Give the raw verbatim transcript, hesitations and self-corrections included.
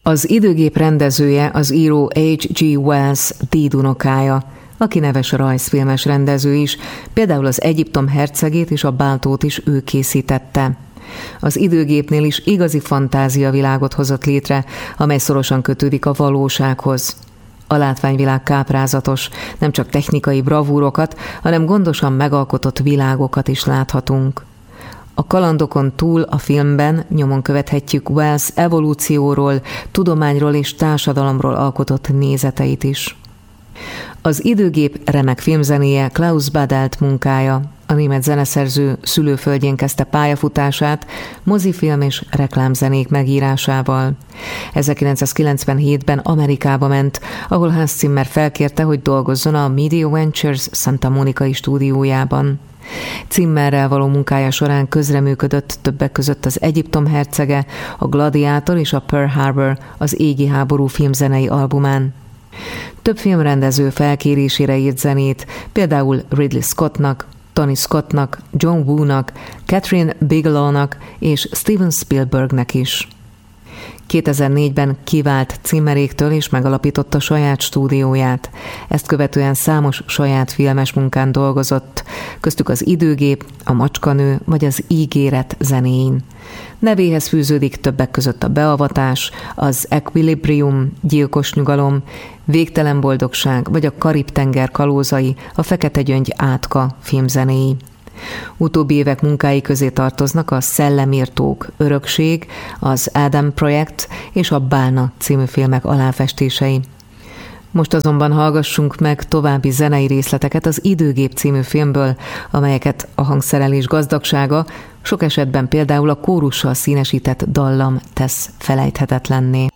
Az Időgép rendezője az író há gé. Wells dédunokája, aki neves rajzfilmes rendező is, például az Egyiptom hercegét és a Baltót is ő készítette. Az Időgépnél is igazi fantáziavilágot hozott létre, amely szorosan kötődik a valósághoz. A látványvilág káprázatos, nem csak technikai bravúrokat, hanem gondosan megalkotott világokat is láthatunk. A kalandokon túl a filmben nyomon követhetjük Wells evolúcióról, tudományról és társadalomról alkotott nézeteit is. Az Időgép remek filmzenéje Klaus Badelt munkája. A német zeneszerző szülőföldjén kezdte pályafutását mozifilm és reklámzenék megírásával. ezerkilencszázkilencvenhétben Amerikába ment, ahol Hans Zimmer felkérte, hogy dolgozzon a Media Ventures Santa Monica-i stúdiójában. Zimmerrel való munkája során közreműködött többek között az Egyiptom hercege, a Gladiátor és a Pearl Harbor az égi háború filmzenei albumán. Több filmrendező felkérésére írt zenét, például Ridley Scottnak, Tony Scottnak, John Woo-nak, Catherine Bigelownak és Steven Spielbergnek is. kétezer-négyben kivált Zimmeréktől és megalapította saját stúdióját. Ezt követően számos saját filmes munkán dolgozott, köztük az Időgép, a Macskanő vagy az Ígéret zenéin. Nevéhez fűződik többek között a Beavatás, az Equilibrium, Gyilkos nyugalom, Végtelen boldogság vagy a Karib-tenger kalózai, a Fekete gyöngy átka filmzenéi. Utóbbi évek munkái közé tartoznak a Szellemírtók, Örökség, az Ádám projekt és a Bálna című filmek aláfestései. Most azonban hallgassunk meg további zenei részleteket az Időgép című filmből, amelyeket a hangszerelés gazdagsága, sok esetben például a kórussal színesített dallam tesz felejthetetlenné.